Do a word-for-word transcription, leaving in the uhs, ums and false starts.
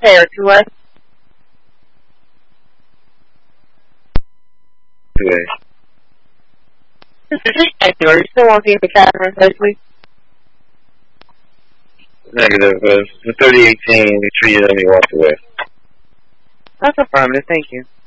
pair to us. Okay. Are you still on the Catherine Leslie? Negative. Uh, the thirty eighteen, we treated him, he walked away. That's affirmative, thank you.